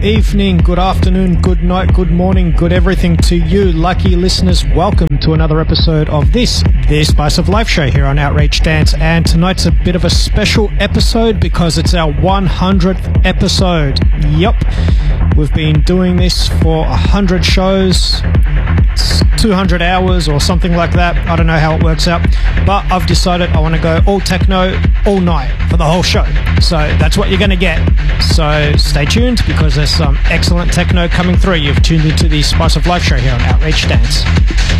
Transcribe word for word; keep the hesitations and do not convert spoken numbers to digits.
evening, good afternoon, good night, good morning, good everything to you, lucky listeners. Welcome to another episode of this, the Spice of Life show here on Outrage Dance. And tonight's a bit of a special episode because it's our one hundredth episode. Yup, we've been doing this for one hundred shows. It's two hundred hours or something like that. I don't know how it works out, but I've decided I want to go all techno all night for the whole show. So that's what you're going to get. So stay tuned because there's some excellent techno coming through. You've tuned into the Spice of Life show here on Outrage Dance.